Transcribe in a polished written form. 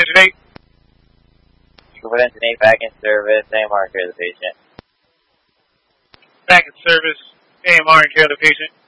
Engine 8. Scuba Engine 8 back in service, AMR, care of the patient. Back in service, AMR and care of the patient.